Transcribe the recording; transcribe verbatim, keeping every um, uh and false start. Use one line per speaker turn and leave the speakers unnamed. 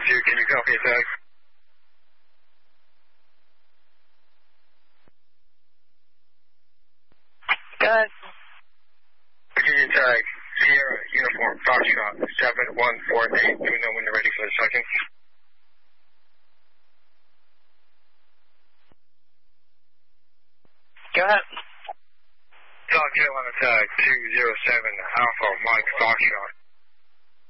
two, can you copy a tag?
Go ahead.
Virginia tag, Sierra, uniform, Foxtrot, seven one four eight. Let me know when you're ready for the second.
Go ahead.
South Carolina tag, two zero seven, Alpha, Mike, Foxtrot,